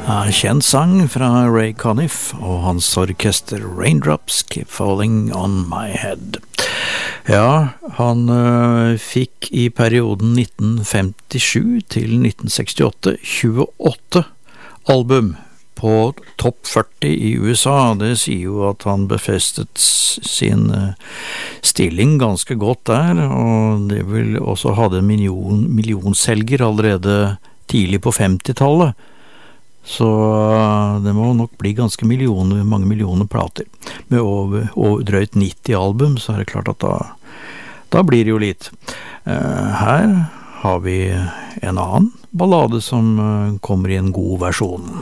En kjent sang fra Ray Conniff og hans orkester Raindrops Keep Falling on My Head. Ja, han fikk i perioden 1957 til 1968 28 album på topp 40 i USA. Det sier jo at han befestet sin stilling ganske godt der, og det vil også hadde en millionselger allerede tidlig på 50-tallet. Så det må nok bli ganske mange millioner plater. Med over drøyt 90 album, så er det klart at da blir det jo litt. Her har vi en annen ballade som kommer i en god versjon.